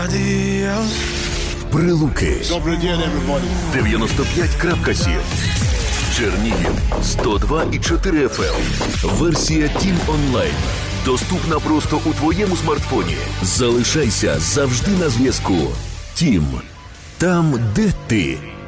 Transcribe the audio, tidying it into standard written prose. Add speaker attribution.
Speaker 1: Прилуки
Speaker 2: Добрий день, everybody.
Speaker 1: 95.7, Чернігів 102,4 FM. Версія Тім онлайн. Доступна просто у твоєму смартфоні. Залишайся завжди на зв'язку. Тім. Там, де ти.